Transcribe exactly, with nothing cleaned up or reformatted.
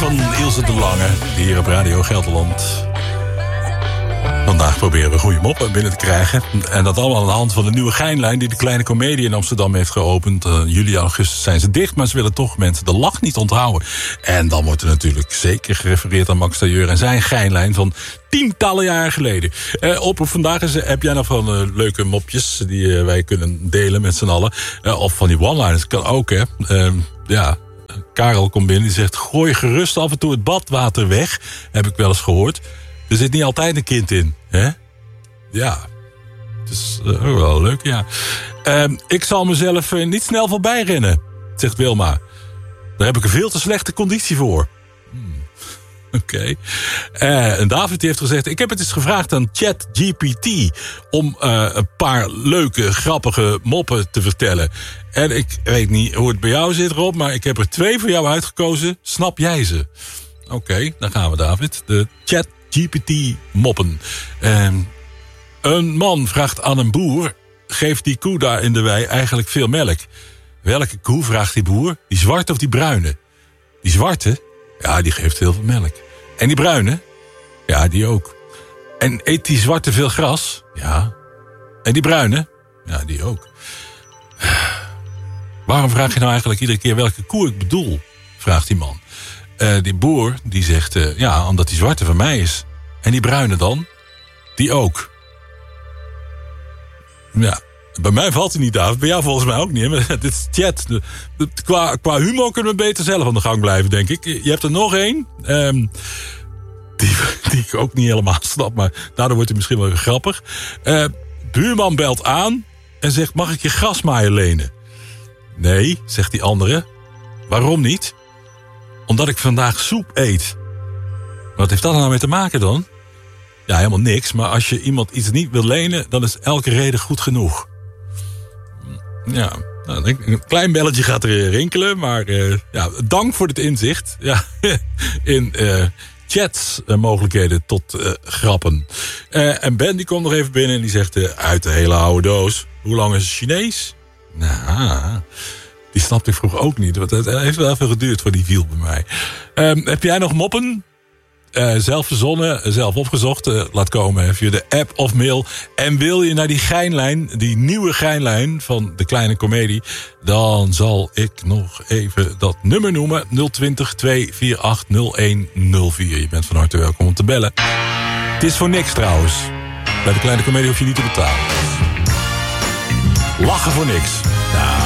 van Ilse de Lange, hier op Radio Gelderland. Vandaag proberen we goede moppen binnen te krijgen. En dat allemaal aan de hand van de nieuwe Geinlijn die de Kleine Comedie in Amsterdam heeft geopend. Uh, juli en augustus zijn ze dicht, maar ze willen toch mensen de lach niet onthouden. En dan wordt er natuurlijk zeker gerefereerd aan Max Tailleur en zijn Geinlijn van tientallen jaren geleden. Uh, oproep vandaag is, uh, heb jij nog van uh, leuke mopjes die uh, wij kunnen delen met z'n allen? Uh, of van die one-liners, kan ook, hè. Uh, ja... Karel komt binnen, die zegt, gooi gerust af en toe het badwater weg. Heb ik wel eens gehoord. Er zit niet altijd een kind in, hè? Ja, het is uh, ook wel leuk, ja. Uh, ik zal mezelf uh, niet snel voorbij rennen, zegt Wilma. Daar heb ik een veel te slechte conditie voor. Hmm. Oké. Okay. Uh, en David die heeft gezegd, ik heb het eens gevraagd aan ChatGPT om uh, een paar leuke, grappige moppen te vertellen. En ik weet niet hoe het bij jou zit, Rob, maar ik heb er twee voor jou uitgekozen. Snap jij ze? Oké, okay, dan gaan we, David. De ChatGPT moppen. Um, een man vraagt aan een boer, geeft die koe daar in de wei eigenlijk veel melk? Welke koe, vraagt die boer? Die zwarte of die bruine? Die zwarte? Ja, die geeft heel veel melk. En die bruine? Ja, die ook. En eet die zwarte veel gras? Ja. En die bruine? Ja, die ook. Waarom vraag je nou eigenlijk iedere keer welke koe ik bedoel? Vraagt die man. Uh, die boer die zegt, uh, ja, omdat die zwarte van mij is. En die bruine dan? Die ook. Ja, bij mij valt hij niet af. Bij jou volgens mij ook niet. Maar dit is chat. Qua, qua humor kunnen we beter zelf aan de gang blijven, denk ik. Je hebt er nog één. Um, die, die ik ook niet helemaal snap, maar daardoor wordt hij misschien wel weer grappig. Uh, buurman belt aan en zegt, mag ik je grasmaaier lenen? Nee, zegt die andere. Waarom niet? Omdat ik vandaag soep eet. Wat heeft dat nou mee te maken dan? Ja, helemaal niks. Maar als je iemand iets niet wil lenen, dan is elke reden goed genoeg. Ja, nou, een klein belletje gaat er rinkelen. Maar uh, ja, dank voor het inzicht. Ja, in uh, chats uh, mogelijkheden tot uh, grappen. Uh, en Ben die komt nog even binnen en die zegt, uh, uit de hele oude doos. Hoe lang is het Chinees? Nou, die snapte ik vroeger ook niet. Want het heeft wel even geduurd voor die viel bij mij. Um, heb jij nog moppen? Uh, zelf verzonnen, zelf opgezocht. Uh, laat komen via de app of mail. En wil je naar die Geinlijn, die nieuwe Geinlijn van de Kleine Comedie, dan zal ik nog even dat nummer noemen. nul twintig, twee vier acht, nul een nul vier. Je bent van harte welkom om te bellen. Het is voor niks trouwens. Bij de Kleine Comedie hoef je niet te betalen. Lachen voor niks. Nou.